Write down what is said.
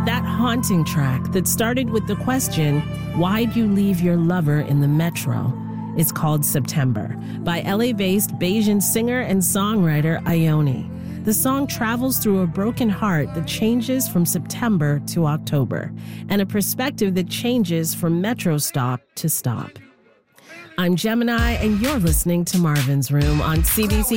That haunting track that started with the question, "Why'd you leave your lover in the metro?" is called September by LA-based Bayesian singer and songwriter Ione. The song travels through a broken heart that changes from September to October, and a perspective that changes from metro stop to stop. I'm Gemini, and you're listening to Marvin's Room on CBC